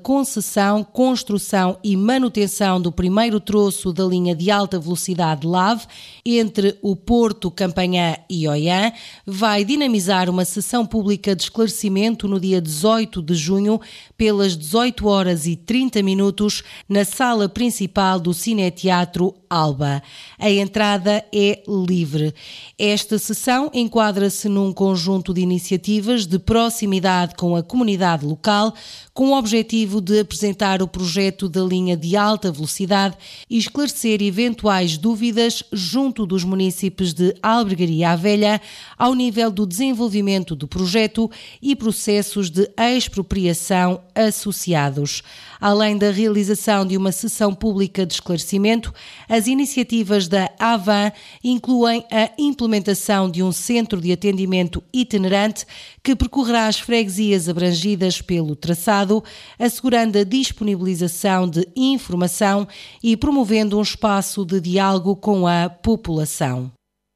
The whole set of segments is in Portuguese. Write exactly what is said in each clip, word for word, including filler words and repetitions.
concessão, construção e manutenção do primeiro troço da linha de alta velocidade L A V entre o Porto, Campanhã e Oiã, vai dinamizar uma sessão pública de esclarecimento no dia dezoito de junho, pelas dezoito horas e trinta minutos, na sala principal do Cineteatro Alba. A entrada é livre. Esta sessão enquadra-se num conjunto de iniciativas de proximidade com a comunidade local, com o objetivo de apresentar o projeto da linha de alta velocidade e esclarecer eventuais dúvidas junto dos munícipes de Albergaria à Velha, ao nível do desenvolvimento do projeto e processos de expropriação associados. Além da realização de uma sessão pública de esclarecimento, as iniciativas da AVAN incluem a implementação de um centro de atendimento itinerante que percorrerá as freguesias abrangidas pelo traçado, assegurando a disponibilização de informação e promovendo um espaço de diálogo com a população.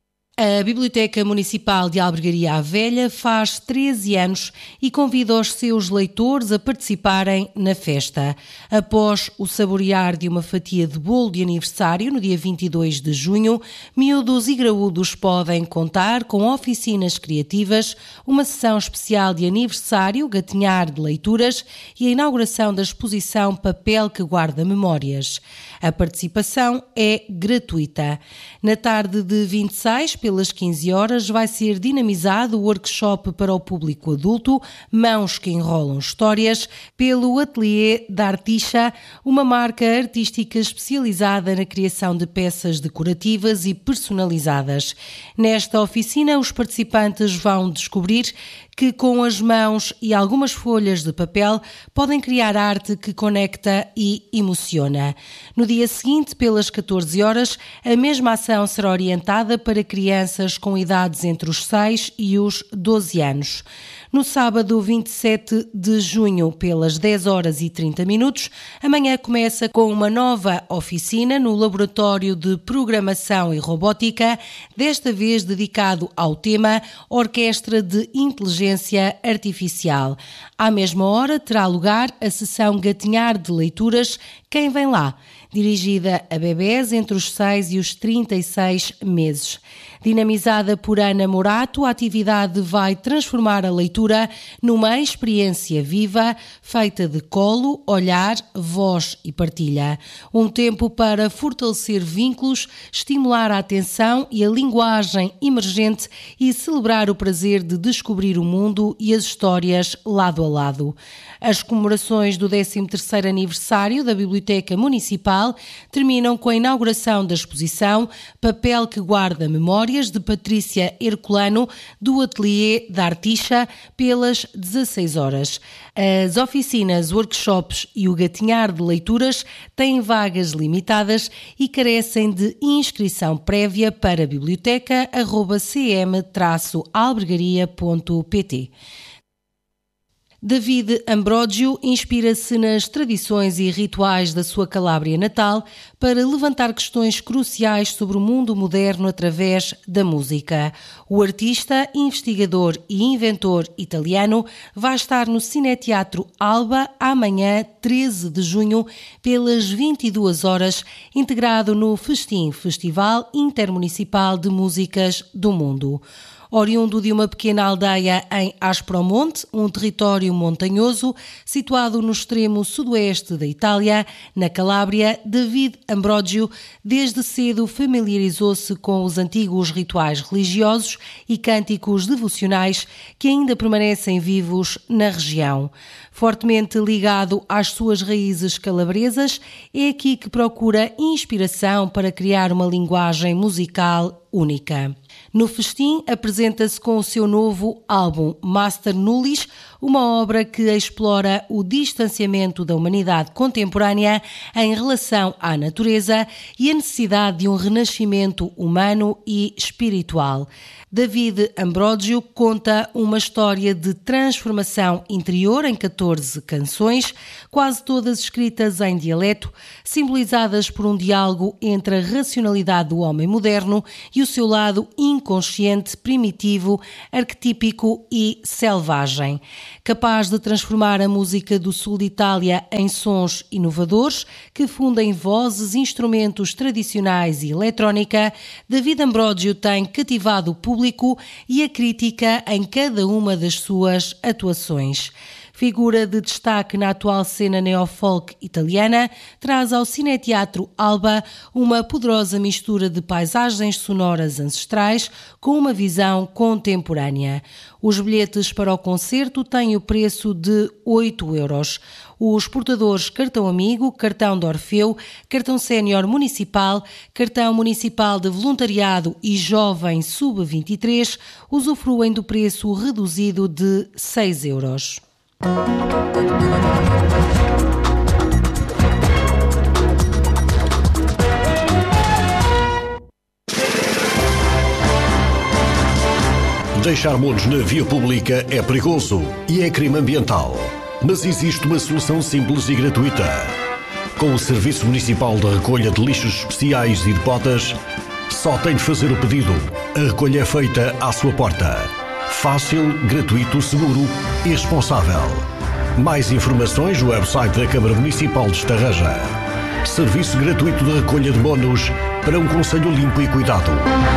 A Biblioteca Municipal de Albergaria à Velha faz treze anos e convida os seus leitores a participarem na festa. Após o saborear de uma fatia de bolo de aniversário no dia vinte e dois de junho, miúdos e graúdos podem contar com oficinas criativas, uma sessão especial de aniversário, gatinhar de leituras e a inauguração da exposição Papel que Guarda Memórias. A participação é gratuita. Na tarde de vinte e seis, pelas quinze horas, vai ser dinamizado o workshop para o público adulto Mãos que Enrolam Histórias, pelo Atelier da Articha, uma marca artística especializada na criação de peças decorativas e personalizadas. Nesta oficina, os participantes vão descobrir que com as mãos e algumas folhas de papel podem criar arte que conecta e emociona. No dia seguinte, pelas catorze horas, a mesma ação será orientada para crianças com idades entre os seis e os doze anos. No sábado vinte e sete de junho, pelas dez horas e trinta minutos, amanhã começa com uma nova oficina no Laboratório de Programação e Robótica, desta vez dedicado ao tema Orquestra de Inteligência Artificial. À mesma hora terá lugar a sessão Gatinhar de Leituras Quem Vem Lá, dirigida a bebés entre os seis e os trinta e seis meses. Dinamizada por Ana Morato, a atividade vai transformar a leitura numa experiência viva, feita de colo, olhar, voz e partilha. Um tempo para fortalecer vínculos, estimular a atenção e a linguagem emergente e celebrar o prazer de descobrir o mundo e as histórias lado a lado. As comemorações do décimo terceiro aniversário da Biblioteca Municipal terminam com a inauguração da exposição Papel que Guarda Memórias, de Patrícia Herculano, do Atelier da Articha, pelas dezasseis horas. As oficinas, workshops e o gatinhar de leituras têm vagas limitadas e carecem de inscrição prévia para biblioteca arroba c m traço albergaria ponto p t. David Ambrogio inspira-se nas tradições e rituais da sua Calábria natal para levantar questões cruciais sobre o mundo moderno através da música. O artista, investigador e inventor italiano vai estar no Cineteatro Alba amanhã, treze de junho, pelas vinte e duas horas, integrado no Festim, Festival Intermunicipal de Músicas do Mundo. Oriundo de uma pequena aldeia em Aspromonte, um território montanhoso situado no extremo sudoeste da Itália, na Calábria, David Ambrogio desde cedo familiarizou-se com os antigos rituais religiosos e cânticos devocionais que ainda permanecem vivos na região. Fortemente ligado às suas raízes calabresas, é aqui que procura inspiração para criar uma linguagem musical única. No festim, apresenta-se com o seu novo álbum Master Nullis, uma obra que explora o distanciamento da humanidade contemporânea em relação à natureza e a necessidade de um renascimento humano e espiritual. David Ambrogio conta uma história de transformação interior em catorze canções, quase todas escritas em dialeto, simbolizadas por um diálogo entre a racionalidade do homem moderno e o seu lado inconsciente, primitivo, arquetípico e selvagem. Capaz de transformar a música do sul de Itália em sons inovadores que fundem vozes, instrumentos tradicionais e eletrónica, David Ambrogio tem cativado o público e a crítica em cada uma das suas atuações. Figura de destaque na atual cena neofolk italiana, traz ao Cineteatro Alba uma poderosa mistura de paisagens sonoras ancestrais com uma visão contemporânea. Os bilhetes para o concerto têm o preço de oito euros. Os portadores cartão amigo, cartão de Orfeu, cartão sénior municipal, cartão municipal de voluntariado e jovem sub vinte e três usufruem do preço reduzido de seis euros. Deixar monos na via pública é perigoso e é crime ambiental. Mas existe uma solução simples e gratuita. Com o Serviço Municipal de Recolha de Lixos Especiais e de Botas, só tem de fazer o pedido. A recolha é feita à sua porta. Fácil, gratuito, seguro e responsável. Mais informações no website da Câmara Municipal de Estarreja. Serviço gratuito de recolha de monos para um concelho limpo e cuidado.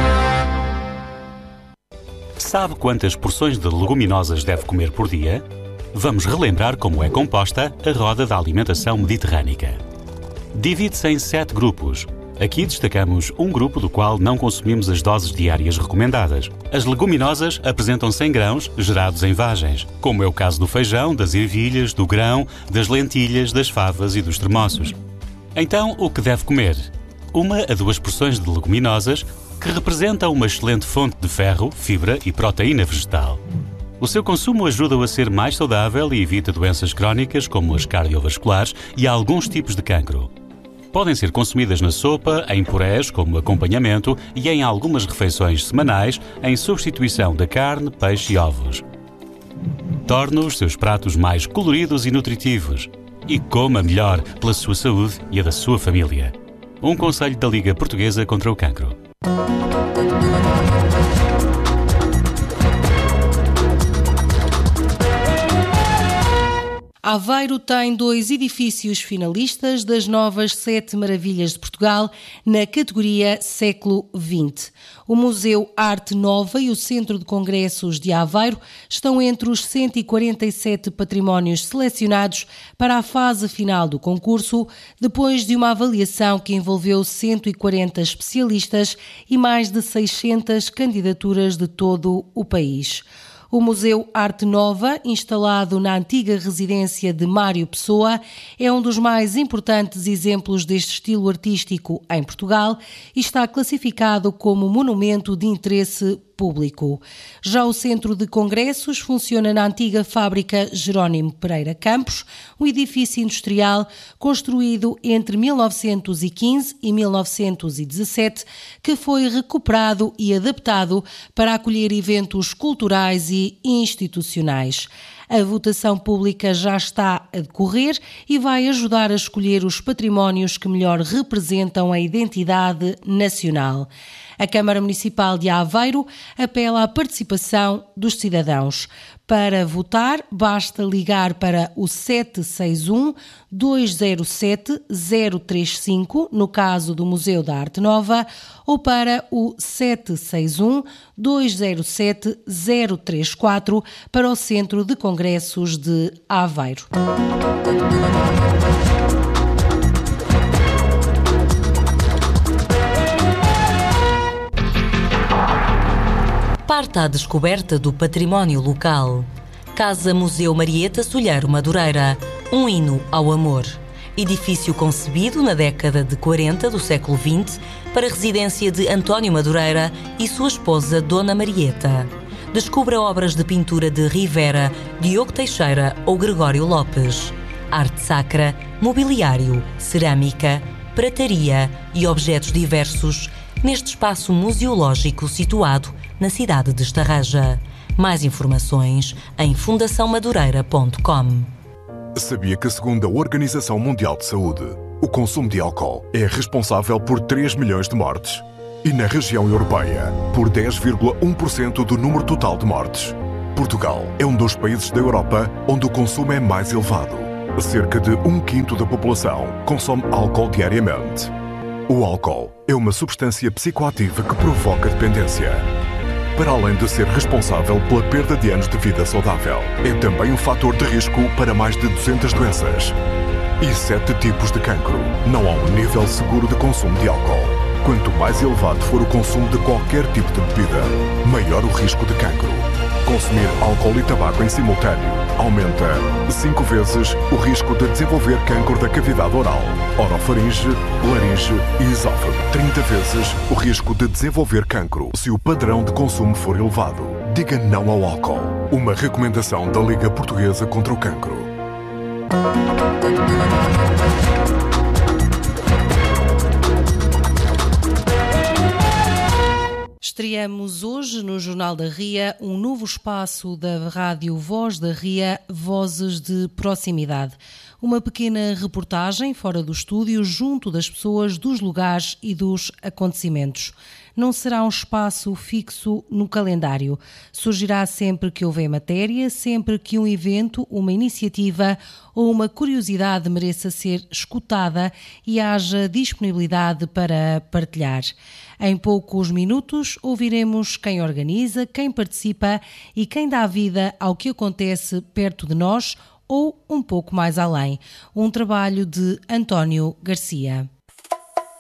Sabe quantas porções de leguminosas deve comer por dia? Vamos relembrar como é composta a roda da alimentação mediterrânica. Divide-se em sete grupos. Aqui destacamos um grupo do qual não consumimos as doses diárias recomendadas. As leguminosas apresentam cem grãos gerados em vagens, como é o caso do feijão, das ervilhas, do grão, das lentilhas, das favas e dos termossos. Então, o que deve comer? Uma a duas porções de leguminosas, que representam uma excelente fonte de ferro, fibra e proteína vegetal. O seu consumo ajuda-o a ser mais saudável e evita doenças crónicas como as cardiovasculares e alguns tipos de cancro. Podem ser consumidas na sopa, em purés como acompanhamento e em algumas refeições semanais em substituição da carne, peixe e ovos. Torne os seus pratos mais coloridos e nutritivos e coma melhor pela sua saúde e a da sua família. Um conselho da Liga Portuguesa contra o Cancro. Aveiro tem dois edifícios finalistas das novas Sete Maravilhas de Portugal na categoria Século vinte. O Museu Arte Nova e o Centro de Congressos de Aveiro estão entre os cento e quarenta e sete patrimónios selecionados para a fase final do concurso, depois de uma avaliação que envolveu cento e quarenta especialistas e mais de seiscentas candidaturas de todo o país. O Museu Arte Nova, instalado na antiga residência de Mário Pessoa, é um dos mais importantes exemplos deste estilo artístico em Portugal e está classificado como monumento de interesse público. Já o Centro de Congressos funciona na antiga fábrica Jerónimo Pereira Campos, um edifício industrial construído entre mil novecentos e quinze e mil novecentos e dezassete, que foi recuperado e adaptado para acolher eventos culturais e institucionais. A votação pública já está a decorrer e vai ajudar a escolher os patrimónios que melhor representam a identidade nacional. A Câmara Municipal de Aveiro apela à participação dos cidadãos. Para votar, basta ligar para o sete seis um, dois zero sete, zero três cinco, no caso do Museu da Arte Nova, ou para o sete seis um, dois zero sete, zero três quatro para o Centro de Congressos de Aveiro. Parta à descoberta do património local. Casa Museu Marieta Solheiro Madureira, um hino ao amor. Edifício concebido na década de quarenta do século vinte para residência de António Madureira e sua esposa Dona Marieta. Descubra obras de pintura de Rivera, Diogo Teixeira ou Gregório Lopes. Arte sacra, mobiliário, cerâmica, prataria e objetos diversos neste espaço museológico situado na cidade de Estarreja. Mais informações em fundação madureira ponto com. Sabia que, segundo a Organização Mundial de Saúde, o consumo de álcool é responsável por três milhões de mortes? E na região europeia, por dez vírgula um por cento do número total de mortes. Portugal é um dos países da Europa onde o consumo é mais elevado. Cerca de um quinto da população consome álcool diariamente. O álcool é uma substância psicoativa que provoca dependência. Para além de ser responsável pela perda de anos de vida saudável, é também um fator de risco para mais de duzentas doenças e sete tipos de cancro. Não há um nível seguro de consumo de álcool. Quanto mais elevado for o consumo de qualquer tipo de bebida, maior o risco de cancro. Consumir álcool e tabaco em simultâneo aumenta cinco vezes o risco de desenvolver cancro da cavidade oral, orofaringe, laringe e esófago. trinta vezes o risco de desenvolver cancro se o padrão de consumo for elevado. Diga não ao álcool. Uma recomendação da Liga Portuguesa contra o Cancro. Estreamos hoje no Jornal da Ria um novo espaço da rádio Voz da Ria, Vozes de Proximidade. Uma pequena reportagem fora do estúdio, junto das pessoas, dos lugares e dos acontecimentos. Não será um espaço fixo no calendário. Surgirá sempre que houver matéria, sempre que um evento, uma iniciativa ou uma curiosidade mereça ser escutada e haja disponibilidade para partilhar. Em poucos minutos ouviremos quem organiza, quem participa e quem dá vida ao que acontece perto de nós ou um pouco mais além. Um trabalho de António Garcia.